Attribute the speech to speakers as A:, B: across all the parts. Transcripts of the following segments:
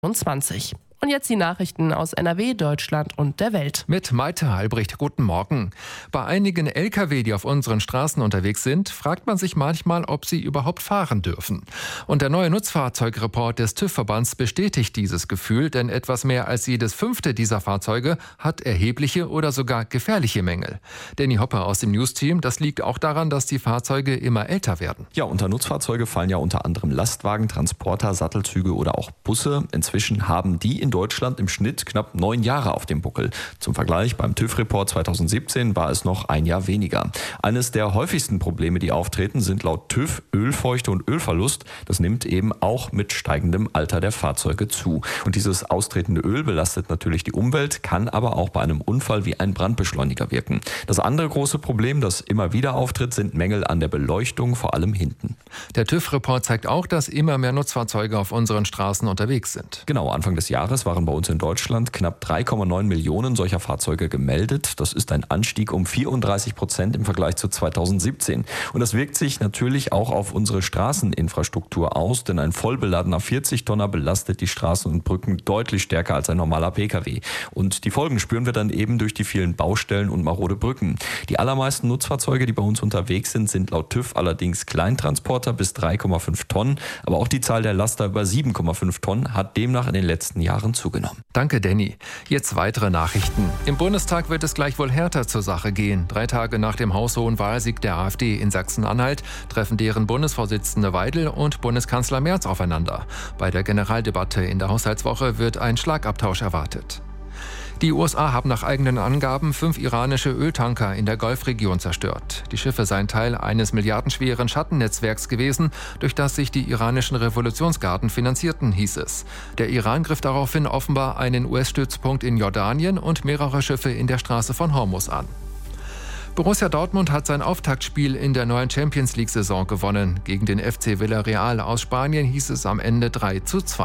A: 20. Und jetzt die Nachrichten aus NRW, Deutschland und der Welt.
B: Mit Maite Albrecht, guten Morgen. Bei einigen Lkw, die auf unseren Straßen unterwegs sind, fragt man sich manchmal, ob sie überhaupt fahren dürfen. Und der neue Nutzfahrzeugreport des TÜV-Verbands bestätigt dieses Gefühl, denn etwas mehr als jedes 5. dieser Fahrzeuge hat erhebliche oder sogar gefährliche Mängel. Danny Hopper aus dem News-Team, das liegt auch daran, dass die Fahrzeuge immer älter werden.
C: Ja, unter Nutzfahrzeuge fallen ja unter anderem Lastwagen, Transporter, Sattelzüge oder auch Busse. Inzwischen haben die in Deutschland im Schnitt knapp 9 Jahre auf dem Buckel. Zum Vergleich, beim TÜV-Report 2017 war es noch ein Jahr weniger. Eines der häufigsten Probleme, die auftreten, sind laut TÜV Ölfeuchte und Ölverlust. Das nimmt eben auch mit steigendem Alter der Fahrzeuge zu. Und dieses austretende Öl belastet natürlich die Umwelt, kann aber auch bei einem Unfall wie ein Brandbeschleuniger wirken. Das andere große Problem, das immer wieder auftritt, sind Mängel an der Beleuchtung, vor allem hinten.
B: Der TÜV-Report zeigt auch, dass immer mehr Nutzfahrzeuge auf unseren Straßen unterwegs sind.
C: Genau, Anfang des Jahres waren bei uns in Deutschland knapp 3,9 Millionen solcher Fahrzeuge gemeldet. Das ist ein Anstieg um 34% im Vergleich zu 2017. Und das wirkt sich natürlich auch auf unsere Straßeninfrastruktur aus, denn ein vollbeladener 40-Tonner belastet die Straßen und Brücken deutlich stärker als ein normaler Pkw. Und die Folgen spüren wir dann eben durch die vielen Baustellen und marode Brücken. Die allermeisten Nutzfahrzeuge, die bei uns unterwegs sind laut TÜV allerdings Kleintransporter bis 3,5 Tonnen. Aber auch die Zahl der Laster über 7,5 Tonnen hat demnach in den letzten Jahren zugenommen.
B: Danke, Danny. Jetzt weitere Nachrichten. Im Bundestag wird es gleich wohl härter zur Sache gehen. 3 Tage nach dem haushohen Wahlsieg der AfD in Sachsen-Anhalt treffen deren Bundesvorsitzende Weidel und Bundeskanzler Merz aufeinander. Bei der Generaldebatte in der Haushaltswoche wird ein Schlagabtausch erwartet. Die USA haben nach eigenen Angaben 5 iranische Öltanker in der Golfregion zerstört. Die Schiffe seien Teil eines milliardenschweren Schattennetzwerks gewesen, durch das sich die iranischen Revolutionsgarden finanzierten, hieß es. Der Iran griff daraufhin offenbar einen US-Stützpunkt in Jordanien und mehrere Schiffe in der Straße von Hormuz an. Borussia Dortmund hat sein Auftaktspiel in der neuen Champions-League-Saison gewonnen. Gegen den FC Villarreal aus Spanien hieß es am Ende 3:2.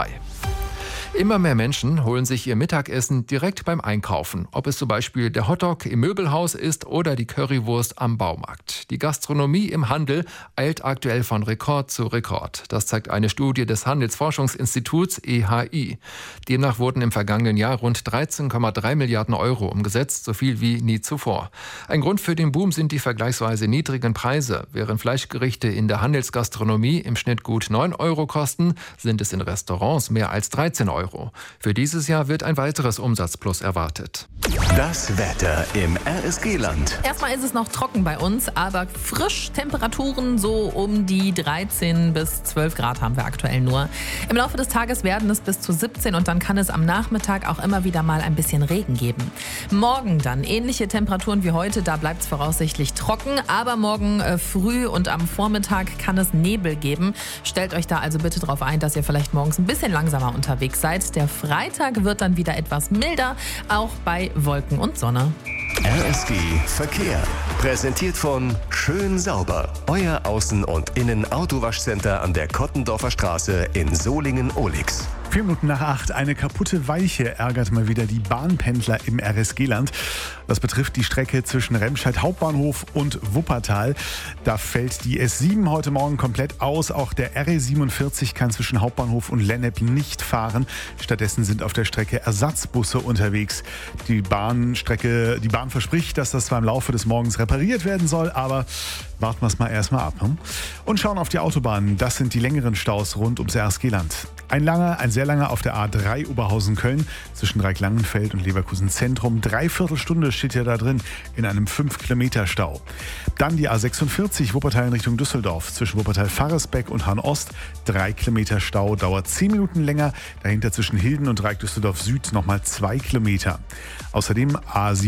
B: Immer mehr Menschen holen sich ihr Mittagessen direkt beim Einkaufen. Ob es zum Beispiel der Hotdog im Möbelhaus ist oder die Currywurst am Baumarkt. Die Gastronomie im Handel eilt aktuell von Rekord zu Rekord. Das zeigt eine Studie des Handelsforschungsinstituts EHI. Demnach wurden im vergangenen Jahr rund 13,3 Milliarden Euro umgesetzt, so viel wie nie zuvor. Ein Grund für den Boom sind die vergleichsweise niedrigen Preise. Während Fleischgerichte in der Handelsgastronomie im Schnitt gut 9 Euro kosten, sind es in Restaurants mehr als 13 Euro. Für dieses Jahr wird ein weiteres Umsatzplus erwartet.
D: Das Wetter im RSG-Land.
E: Erstmal ist es noch trocken bei uns, aber frisch. Temperaturen so um die 13 bis 12 Grad haben wir aktuell nur. Im Laufe des Tages werden es bis zu 17 und dann kann es am Nachmittag auch immer wieder mal ein bisschen Regen geben. Morgen dann ähnliche Temperaturen wie heute, da bleibt es voraussichtlich trocken, aber morgen früh und am Vormittag kann es Nebel geben. Stellt euch da also bitte darauf ein, dass ihr vielleicht morgens ein bisschen langsamer unterwegs seid. Der Freitag wird dann wieder etwas milder, auch bei Wolken und Sonne.
D: RSG Verkehr. Präsentiert von Schön Sauber. Euer Außen- und Innen-Autowaschcenter an der Kottendorfer Straße in Solingen-Ohlix.
F: 4 Minuten nach 8. Eine kaputte Weiche ärgert mal wieder die Bahnpendler im RSG-Land. Das betrifft die Strecke zwischen Remscheid Hauptbahnhof und Wuppertal. Da fällt die S7 heute Morgen komplett aus. Auch der RE 47 kann zwischen Hauptbahnhof und Lennep nicht fahren. Stattdessen sind auf der Strecke Ersatzbusse unterwegs. Die Bahn verspricht, dass das zwar im Laufe des Morgens repariert werden soll, aber warten wir es mal erstmal ab. Und schauen auf die Autobahnen. Das sind die längeren Staus rund ums RSG-Land. Ein sehr langer auf der A3 Oberhausen-Köln zwischen Dreiecklangenfeld und Leverkusen Zentrum. 3/4 Stunde steht ja da drin in einem 5-Kilometer-Stau. Dann die A46 Wuppertal in Richtung Düsseldorf zwischen Wuppertal-Farresbeck und Hahn-Ost. 3 Kilometer Stau, dauert 10 Minuten länger. Dahinter zwischen Hilden und Dreieck Düsseldorf Süd nochmal 2 Kilometer. Außerdem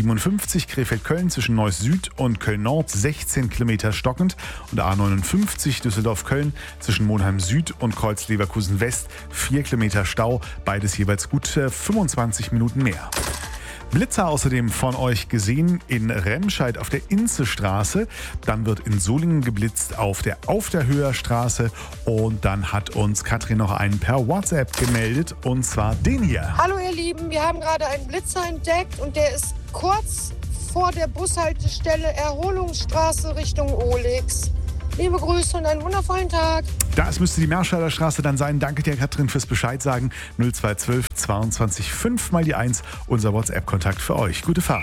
F: A57 Krefeld-Köln zwischen Neuss Süd und Köln-Nord 16 Kilometer stockend. Und A59 Düsseldorf-Köln zwischen Monheim Süd und Kreuz-Leverkusen West 4 Kilometer Stau, beides jeweils gut 25 Minuten mehr. Blitzer außerdem von euch gesehen in Remscheid auf der Inzestraße. Dann wird in Solingen geblitzt auf der Höher Straße. Und dann hat uns Katrin noch einen per WhatsApp gemeldet. Und zwar den hier.
G: Hallo ihr Lieben, wir haben gerade einen Blitzer entdeckt und der ist kurz vor der Bushaltestelle Erholungsstraße Richtung Ohlix. Liebe Grüße und einen wundervollen Tag.
F: Das müsste die Merscheider Straße dann sein. Danke dir, Katrin, fürs Bescheid sagen. 0212 22 5 mal die 1, unser WhatsApp-Kontakt für euch. Gute Fahrt.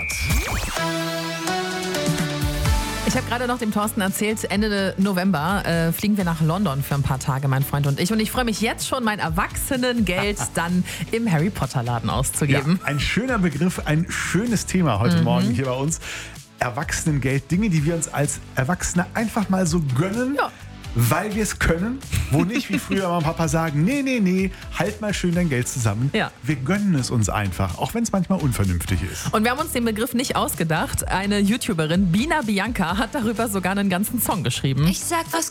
E: Ich habe gerade noch dem Thorsten erzählt, Ende November fliegen wir nach London für ein paar Tage, mein Freund und ich. Und ich freue mich jetzt schon, mein Erwachsenengeld dann im Harry Potter Laden auszugeben.
F: Ja, ein schöner Begriff, ein schönes Thema heute Morgen hier bei uns. Erwachsenengeld, Dinge, die wir uns als Erwachsene einfach mal so gönnen.
E: Ja.
F: Weil wir es können, wo nicht wie früher Mama und Papa sagen, nee, halt mal schön dein Geld zusammen.
E: Ja.
F: Wir gönnen es uns einfach, auch wenn es manchmal unvernünftig ist.
E: Und wir haben uns den Begriff nicht ausgedacht. Eine YouTuberin, Bina Bianca, hat darüber sogar einen ganzen Song geschrieben.
H: Ich sag, was